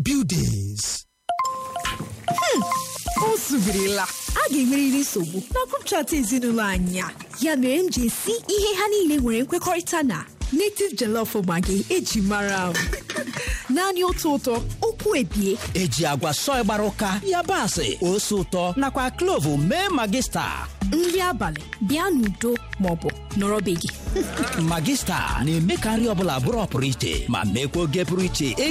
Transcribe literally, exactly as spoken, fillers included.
buildings. O subirila a ga-emerịrị nsogbu na group chat ezinụlọ anyị a. Ya mere m ji esi ihe ha niile nwere nkwekọrịta na native jollof maggi eji mara m. Naanị otu ụtọ okwu ebie Eji agwa sọị gbara ụka, yabasị, ose ụtọ nakwa klovu mee Magista. nri abalị bịa n'udo maọbụ nọrọ be gị. Magista na-eme ka nri ọbụla bụrụ ọpụrụ iche ma mekwa oge pụrụ iche